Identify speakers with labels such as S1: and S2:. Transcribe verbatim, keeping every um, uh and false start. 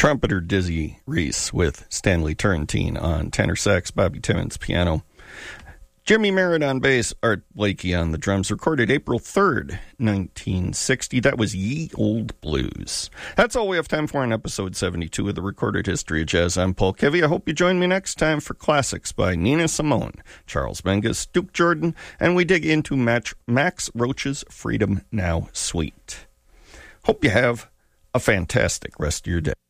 S1: Trumpeter Dizzy Reese with Stanley Turrentine on tenor sax, Bobby Timmons piano. Jimmy Merritt on bass, Art Blakey on the drums, recorded April third, nineteen sixty. That was Ye Old Blues. That's all we have time for in episode seventy-two of the Recorded History of Jazz. I'm Paul Kevy. I hope you join me next time for classics by Nina Simone, Charles Mingus, Duke Jordan, and we dig into Max Roach's Freedom Now Suite. Hope you have a fantastic rest of your day.